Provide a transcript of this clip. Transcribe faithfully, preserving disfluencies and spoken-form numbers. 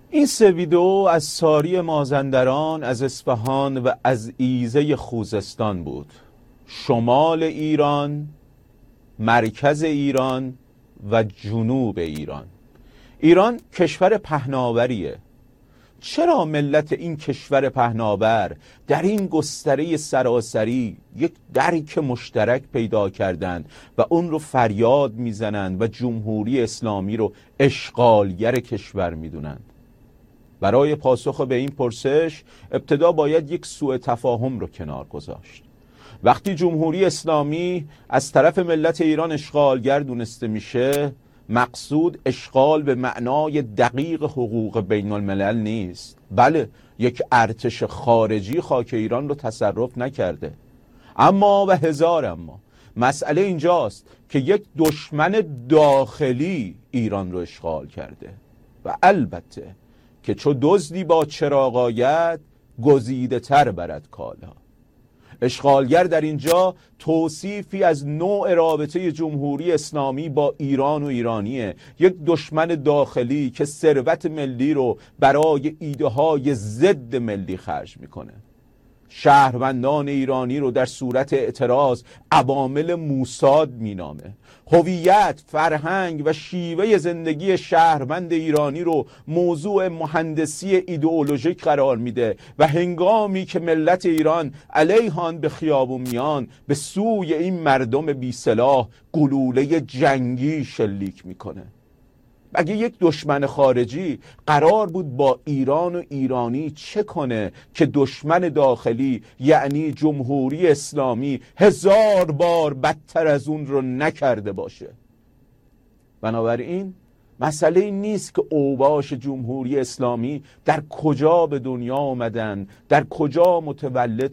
این سه ویدئو از ساری مازندران، از اصفهان و از ایزه خوزستان بود. شمال ایران، مرکز ایران و جنوب ایران. ایران کشور پهناوریه. چرا ملت این کشور پهناور در این گستره سراسری یک درک مشترک پیدا کردند و اون رو فریاد میزنند و جمهوری اسلامی رو اشغالگر کشور میدونند؟ برای پاسخ به این پرسش ابتدا باید یک سوء تفاهم رو کنار گذاشت. وقتی جمهوری اسلامی از طرف ملت ایران اشغالگر دونسته میشه، مقصود اشغال به معنای دقیق حقوق بین الملل نیست. بله، یک ارتش خارجی خاک ایران رو تصرف نکرده، اما و هزار اما مسئله اینجاست که یک دشمن داخلی ایران رو اشغال کرده و البته که چو دزدی با چراغ آید گزیده تر برد کالا. اشغالگر در اینجا توصیفی از نوع رابطه جمهوری اسلامی با ایران و ایرانیه. یک دشمن داخلی که ثروت ملی رو برای ایده های ضد ملی خرج میکنه. شهروندان ایرانی رو در صورت اعتراض عوامل موساد مینامه. هویت، فرهنگ و شیوه زندگی شهروند ایرانی رو موضوع مهندسی ایدئولوژیک قرار میده و هنگامی که ملت ایران علیهان به خیابون میان، به سوی این مردم بی سلاح گلوله جنگی شلیک میکنه. اگه یک دشمن خارجی قرار بود با ایران و ایرانی چه کنه که دشمن داخلی یعنی جمهوری اسلامی هزار بار بدتر از اون رو نکرده باشه؟ بنابراین مسئله این نیست که اوباش جمهوری اسلامی در کجا به دنیا آمدن، در کجا متولد